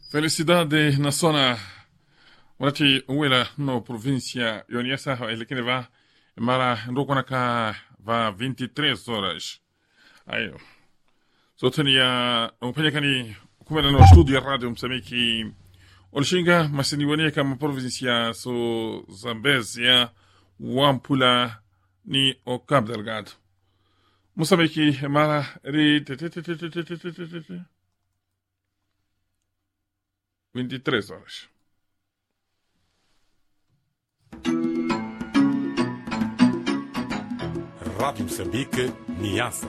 Felicidade na zona wakati uwela no província yoniasa elekine va mara ndoko naka va 23 horas. Ayo. Sotoni ya umpanyakani kumena no studio ya radio msamiki Olshinga masiniwania kama província so Zambézia Wampula ni o Cabo Delgado. Moçambique mara ri 23 horas. Rádio Moçambique, Niassa.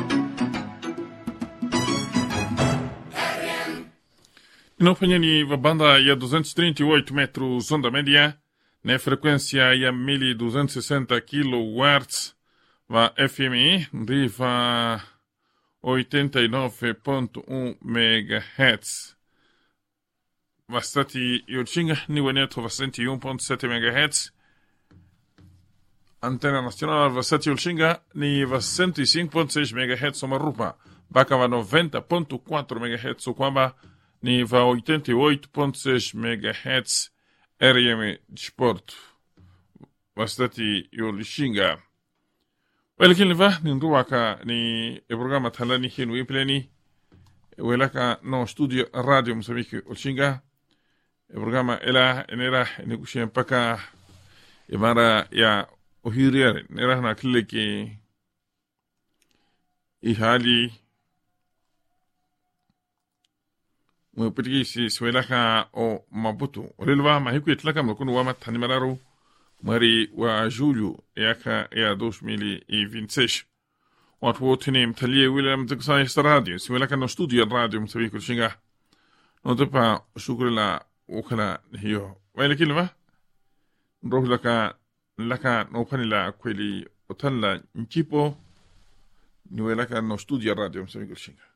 Inofanyani va banda ya 238 metros onda média, na frequência ya 1260 kHz, va FMI, riva 89.1 MHz. Vastati Yolchinga ni weneto vastati 1.7 MHz. Antena nacional vastati Yolchinga ni vastati 5.6 MHz somarupa. Baka va 90.4 MHz kwamba ni va 88.6 MHz RM Sport. Vastati Yolchinga. Welekini va ni nduwaka ni programa talani hinu ipleni. Welaka no studio radio Moçambique Olchinga. Programa ela enera nikushia mpaka imara ya ohiriere nera na kile ki ihali mwepitiki swelaka o Maputo olilwa mahiku itlaka mkunu wama tanimararu mwari wa julho yaka ya 2026 watu wote ni mtalie William Zikusa radio swelaka no studio radio Moçambique Olchinga notepa shukuri la ukala hiyo wale kilima ndohu laka nopani la kweli otala nchipo niwe laka no studio radio Moçambique Olchinga.